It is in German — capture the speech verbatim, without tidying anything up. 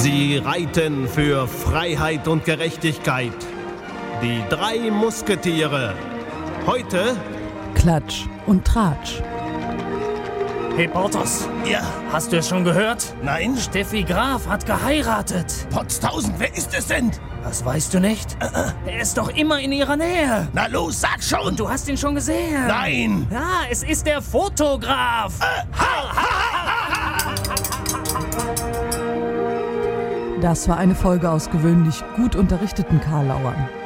Sie reiten für Freiheit und Gerechtigkeit. Die drei Musketiere. Heute Klatsch und Tratsch. Hey Porthos, Ja, hast du es schon gehört? nein? Steffi Graf hat geheiratet. Potztausend, wer ist es denn? Was weißt du nicht? Er ist doch immer in ihrer Nähe. Na los, sag schon! Und du hast ihn schon gesehen. Nein! Ja, es ist der Fotograf. Das war eine Folge aus gewöhnlich gut unterrichteten Karlauern.